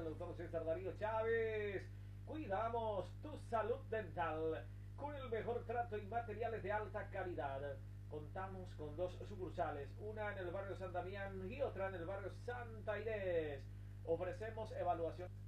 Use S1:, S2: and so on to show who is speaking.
S1: doctor César Darío Chávez. Cuidamos tu salud dental con el mejor trato y materiales de alta calidad. Contamos con dos sucursales, una en el barrio San Damián y otra en el barrio Santa Inés. Ofrecemos evaluación